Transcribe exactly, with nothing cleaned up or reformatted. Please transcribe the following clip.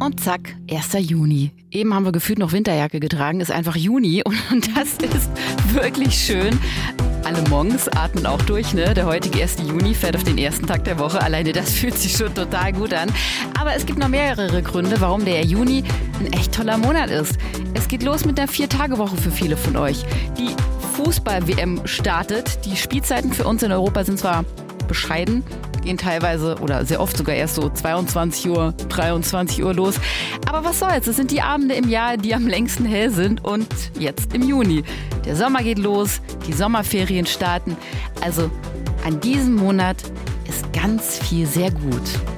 Und zack, erster Juni. Eben haben wir gefühlt noch Winterjacke getragen, ist einfach Juni und das ist wirklich schön. Alle Monks atmen auch durch, ne? Der heutige erste Juni fährt auf den ersten Tag der Woche. Alleine das fühlt sich schon total gut an. Aber es gibt noch mehrere Gründe, warum der Juni ein echt toller Monat ist. Es geht los mit einer Vier-Tage-Woche für viele von euch. Die Fußball-W M startet. Die Spielzeiten für uns in Europa sind zwar bescheiden, gehen teilweise oder sehr oft sogar erst so zweiundzwanzig Uhr, dreiundzwanzig Uhr los. Aber was soll's, es sind die Abende im Jahr, die am längsten hell sind und jetzt im Juni. Der Sommer geht los, die Sommerferien starten. Also an diesem Monat ist ganz viel sehr gut.